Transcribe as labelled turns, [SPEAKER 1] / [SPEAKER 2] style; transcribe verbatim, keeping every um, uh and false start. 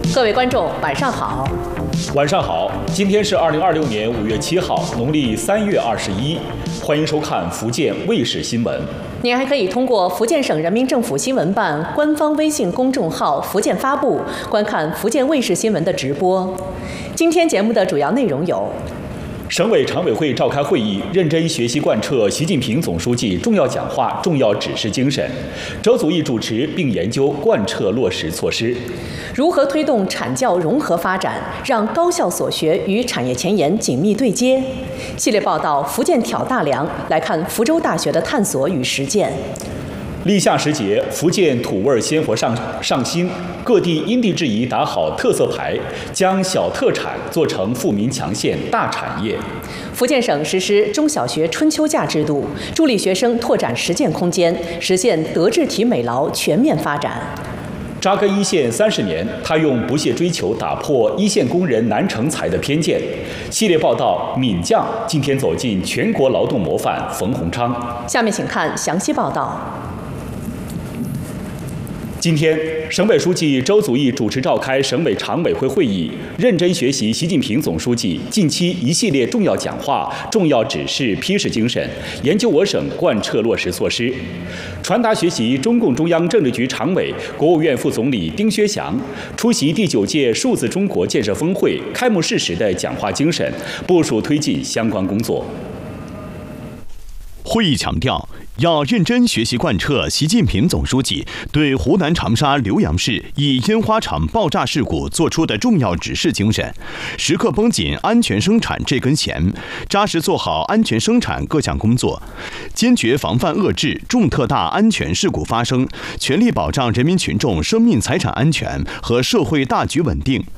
[SPEAKER 1] 各位观众，晚上好。
[SPEAKER 2] 晚上好，今天是二零二六年五月七号，农历三月二十一。欢迎收看福建卫视新闻。
[SPEAKER 1] 您还可以通过福建省人民政府新闻办官方微信公众号“福建发布”观看福建卫视新闻的直播。今天节目的主要内容有：
[SPEAKER 2] 省委常委会召开会议，认真学习贯彻习近平总书记重要讲话、重要指示精神。周祖义主持并研究贯彻落实措施。
[SPEAKER 1] 如何推动产教融合发展，让高校所学与产业前沿紧密对接？系列报道《福建挑大梁》来看福州大学的探索与实践。
[SPEAKER 2] 立夏时节，福建土味鲜活上上新，各地因地制宜打好特色牌，将小特产做成富民强县大产业。
[SPEAKER 1] 福建省实施中小学春秋假制度，助力学生拓展实践空间，实现德智体美劳全面发展。
[SPEAKER 2] 扎根一线三十年，他用不懈追求打破一线工人难成才的偏见。系列报道《闽匠》今天走进全国劳动模范冯洪昌。
[SPEAKER 1] 下面请看详细报道。
[SPEAKER 2] 今天，省委书记周祖义主持召开省委常委会会议，认真学习习近平总书记近期一系列重要讲话、重要指示批示精神，研究我省贯彻落实措施，传达学习中共中央政治局常委、国务院副总理丁薛祥出席第九届数字中国建设峰会开幕式时的讲话精神，部署推进相关工作。
[SPEAKER 3] 会议强调，要认真学习贯彻习近平总书记对湖南长沙浏阳市一烟花厂爆炸事故作出的重要指示精神，时刻绷紧安全生产这根弦，扎实做好安全生产各项工作，坚决防范遏制重特大安全事故发生，全力保障人民群众生命财产安全和社会大局稳定。